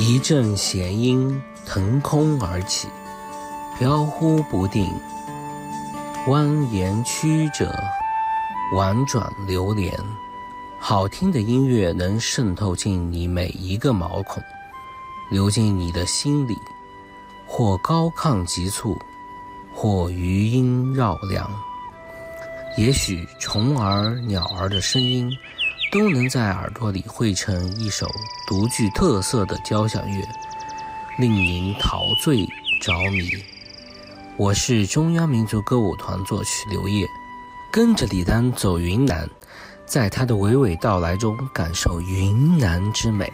一阵弦音腾空而起，飘忽不定，蜿蜒曲折，婉转流连。好听的音乐能渗透进你每一个毛孔，流进你的心里，或高亢急促，或余音绕梁。也许虫儿鸟儿的声音都能在耳朵里汇成一首独具特色的交响乐，令您陶醉着迷。我是中央民族歌舞团作曲刘烨，跟着李丹走云南，在他的娓娓道来中感受云南之美。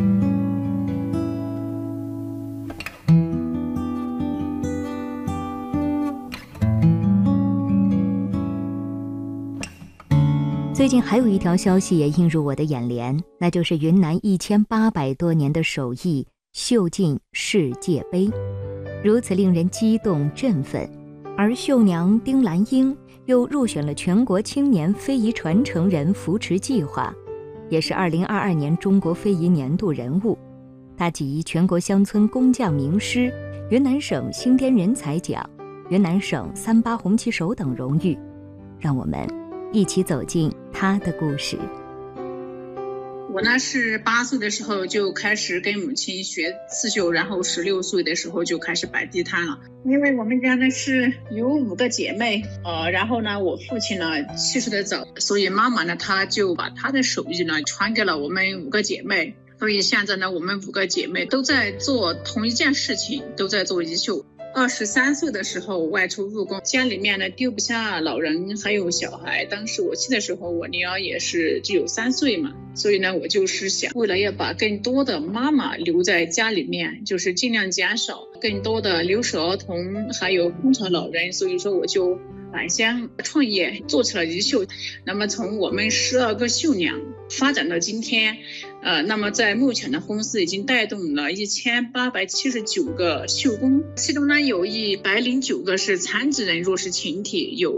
最近还有一条消息也映入我的眼帘，那就是云南1800多年的手艺绣尽世界杯，如此令人激动振奋。而绣娘丁兰英又入选了全国青年非遗传承人扶持计划，也是2022年中国非遗年度人物。她集全国乡村工匠名师、云南省星滇人才奖、云南省38红旗手等荣誉。让我们一起走进她的故事。 我呢是8岁的时候就开始跟母亲学刺绣，然后16岁的时候就开始摆地摊了。因为我们家呢是有5个姐妹，然后呢我父亲呢去世的早，所以妈妈呢她就把她的手艺呢传给了我们5个姐妹。所以现在呢我们5个姐妹都在做同一件事情，都在做衣绣。23岁的时候外出务工，家里面呢丢不下老人还有小孩。当时我去的时候，我女儿也是只有3岁嘛，所以呢我就是想，为了要把更多的妈妈留在家里面，就是尽量减少更多的留守儿童还有空巢老人，所以说我就返乡创业，做起了衣绣。那么从我们12个绣娘发展到今天，那么在目前的公司已经带动了1879个绣工，其中呢有109个是残疾人弱势群体，有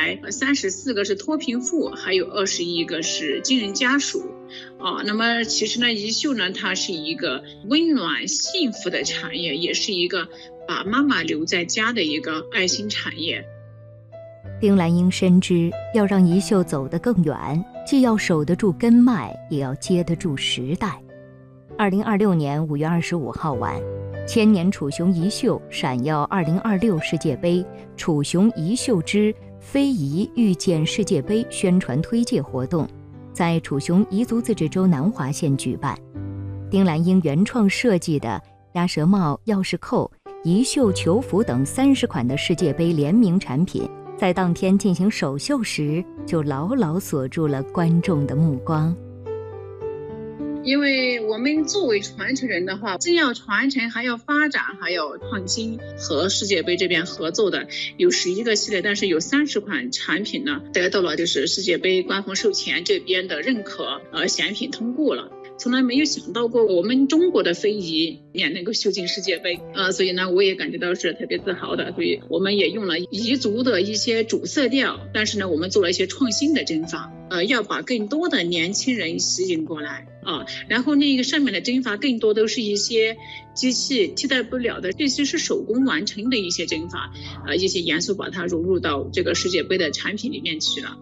634个是脱贫户，还有21个是军人家属。那么其实呢衣绣呢它是一个温暖幸福的产业，也是一个把妈妈留在家的一个爱心产业。 丁兰英深知，要让衣绣走得更远，既要守得住根脉，也要接得住时代。2026年5月25号晚，千年楚雄衣绣闪耀2026世界杯楚雄衣绣之非遗遇见世界杯宣传推介活动在楚雄彝族自治州南华县举办。丁兰英原创设计的鸭舌帽、钥匙扣、衣绣球服等30款的世界杯联名产品，在当天进行首秀时就牢牢锁住了观众的目光。 因为我们作为传承人的话，既要传承还要发展还要创新，和世界杯这边合作的有11个系列，但是有30款产品呢得到了就是世界杯官方授权这边的认可，选品通过了。从来没有想到过我们中国的非遗也能够绣进世界杯，所以呢我也感觉到是特别自豪的。所以我们也用了彝族的一些主色调，但是呢我们做了一些创新的针法，要把更多的年轻人吸引过来然后那个上面的针法更多都是一些机器替代不了的，必须是手工完成的一些针法，一些元素把它融入到这个世界杯的产品里面去了。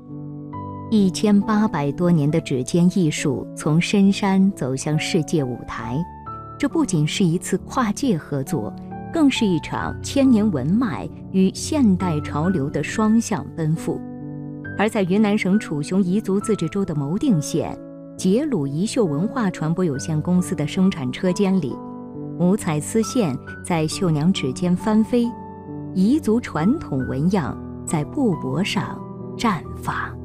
1800多年的指尖艺术从深山走向世界舞台，这不仅是一次跨界合作，更是一场千年文脉与现代潮流的双向奔赴。而在云南省楚雄彝族自治州的牟定县杰鲁衣绣文化传播有限公司的生产车间里，五彩丝线在绣娘指尖翻飞，彝族传统纹样在布帛上绽放。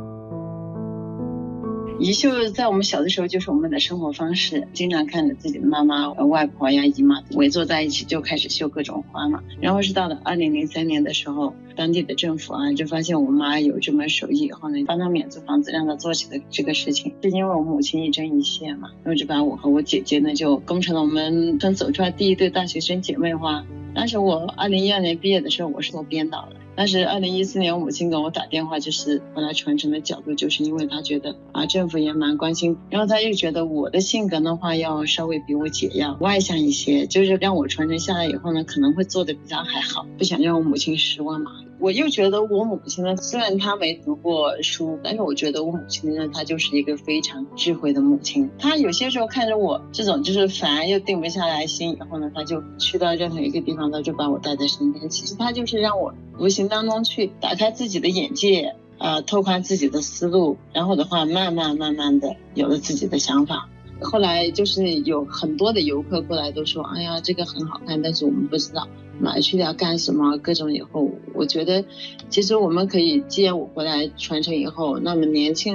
衣绣在我们小的时候就是我们的生活方式，经常看着自己的妈妈、外婆呀、姨妈围坐在一起就开始绣各种花嘛。然后是到了2003年的时候，当地的政府就发现我妈有这门手艺以后呢，帮她免租房子，让她做起了这个事情。是因为我母亲一针一线嘛，然后就把我和我姐姐呢就攻成了我们村走出来第一对大学生姐妹花。当时我2012年毕业的时候，我是做编导的。 但是2014年我母亲跟我打电话，就是回来传承的角度，就是因为她觉得政府也蛮关心，然后她又觉得我的性格的话要稍微比我姐要外向一些，就是让我传承下来以后呢，可能会做的比较还好，不想让我母亲失望嘛。我又觉得我母亲呢，虽然她没读过书，但是我觉得我母亲呢，她就是一个非常智慧的母亲。她有些时候看着我这种就是烦又定不下来心以后呢，她就去到任何一个地方，她就把我带在身边。其实她就是让我无形当中去打开自己的眼界，拓宽自己的思路，然后的话慢慢的有了自己的想法。后来就是有很多的游客过来都说，哎呀这个很好看，但是我们不知道买去要干什么，各种以后我觉得其实我们可以，既然我回来传承以后，那么年轻